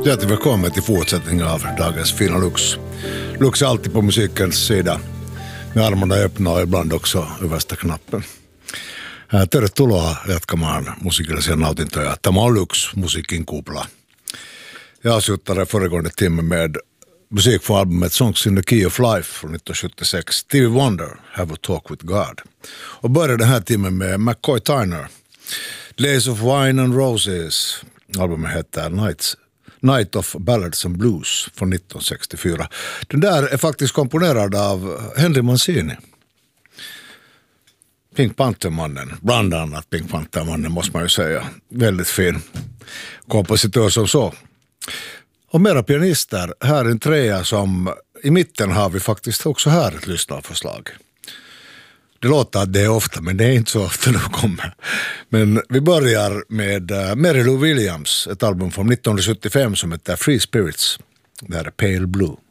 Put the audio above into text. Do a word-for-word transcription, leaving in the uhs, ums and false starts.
Hjärtligt välkommen till fortsättning av dagens Fina Lux. Lux är alltid på musikens sida med armarna öppna och ibland också översta knappen. Tervetuloa jatkamaan musiikillisia nautintoja. Tämä on Lux, musiikin kupla. Jag avslutade föregående timme med musik från albumet Songs in the Key of Life från nittonhundrasjuttiosex. Stevie Wonder, Have a Talk with God. Och började den här timmen med McCoy Tyner. Days of Wine and Roses. Albumet heter Nights. Night of Ballads and Blues från nittonhundrasextiofyra. Den där är faktiskt komponerad av Henry Mancini. Pink Panther-mannen, bland annat Pink Panther-mannen måste man ju säga. Väldigt fin kompositör som så. Och mera pianister, här är en trea som i mitten har vi faktiskt också här ett lyssnarförslag. Det låter att det är ofta, men det är inte så ofta det kommer. Men vi börjar med uh, Mary Lou Williams, ett album från nittonhundrasjuttiofem som heter Free Spirits. Det här är Pale Blue.